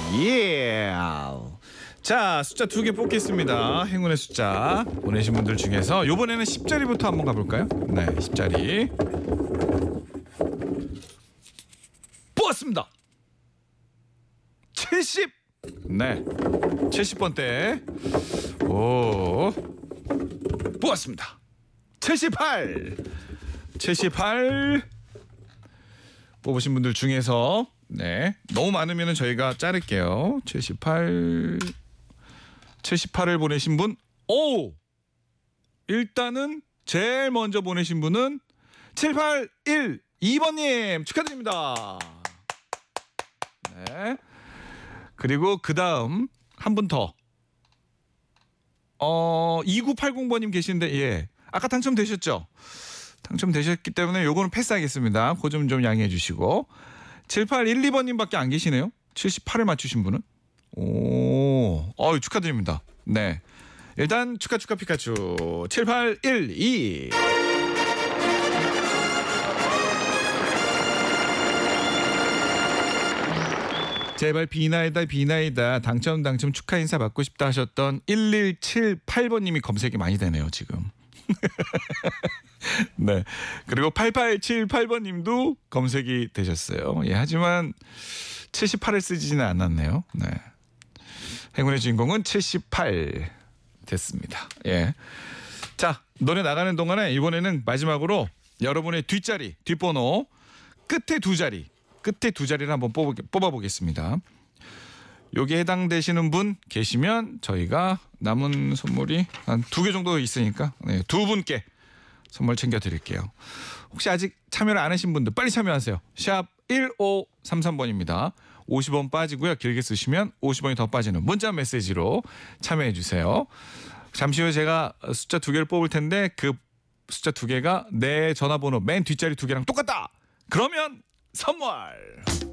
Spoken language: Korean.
예. 자, 숫자 2개 뽑겠습니다. 행운의 숫자 보내신 분들 중에서 이번에는 10자리부터 한번 가볼까요? 네, 10자리 뽑았습니다. 70. 네, 70번대. 오, 뽑았습니다. 78. 78 뽑으신 분들 중에서 네, 너무 많으면 저희가 자를게요. 78을 보내신 분, 오! 일단은 제일 먼저 보내신 분은 7812번님 축하드립니다. 네. 그리고 그 다음 한 분 더. 2980번님 계시는데, 예. 아까 당첨되셨죠? 당첨되셨기 때문에 요거는 패스하겠습니다. 그 점 좀 양해해 주시고. 7812번님밖에 안 계시네요. 78을 맞추신 분은. 오, 축하드립니다. 네, 일단 축하 피카츄 7812. 제발 비나이다 당첨 축하 인사 받고 싶다 하셨던 1178번님이 검색이 많이 되네요 지금. 네, 그리고 8878번님도 검색이 되셨어요. 예, 하지만 78을 쓰지는 않았네요. 네, 행운의 주인공은 78 됐습니다. 예, 자, 노래 나가는 동안에 이번에는 마지막으로 여러분의 뒷번호 끝에 두 자리를 한번 뽑아보겠습니다. 여기에 해당되시는 분 계시면 저희가 남은 선물이 한 2개 정도 있으니까 네, 2분께 선물 챙겨드릴게요. 혹시 아직 참여를 안 하신 분들 빨리 참여하세요. 샵 1533번입니다. 50원 빠지고요. 길게 쓰시면 50원이 더 빠지는 문자 메시지로 참여해 주세요. 잠시 후에 제가 숫자 2개를 뽑을 텐데 그 숫자 2개가 내 전화번호 맨 뒷자리 2개랑 똑같다. 그러면 선물